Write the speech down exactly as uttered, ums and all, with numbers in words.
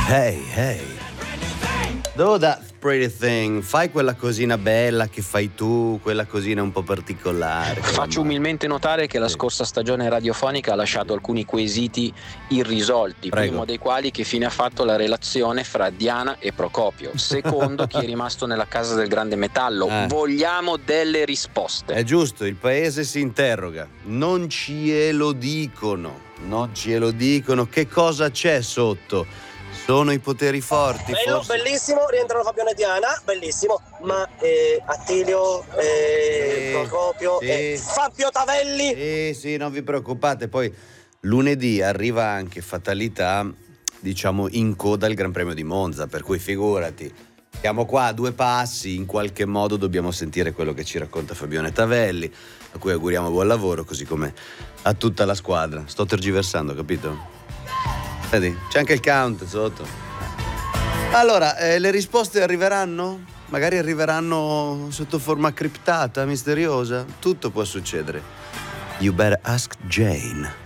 Hey, hey. Do that pretty thing. Fai quella cosina bella che fai tu, quella cosina un po' particolare. Faccio umilmente notare che la scorsa stagione radiofonica ha lasciato alcuni quesiti irrisolti. Prego. Primo dei quali: che fine ha fatto la relazione fra Diana e Procopio. Secondo: chi è rimasto nella casa del grande metallo. Eh. Vogliamo delle risposte. È giusto, il paese si interroga. Non ce lo dicono. Non ce lo dicono. Che cosa c'è sotto? Sono i poteri forti. Bello, forse. bellissimo, rientrano Fabione e Diana, bellissimo, ma eh, Attilio, eh, Sì, Procopio sì. e Fabio Tavelli. Sì, sì, non vi preoccupate. Poi lunedì arriva anche Fatalità, diciamo, in coda al Gran Premio di Monza, per cui figurati. Siamo qua a due passi, in qualche modo dobbiamo sentire quello che ci racconta Fabione Tavelli, a cui auguriamo buon lavoro, così come a tutta la squadra. Sto tergiversando, capito? Vedi, c'è anche il count sotto. Allora, eh, le risposte arriveranno? Magari arriveranno sotto forma criptata, misteriosa. Tutto può succedere. You better ask Jane.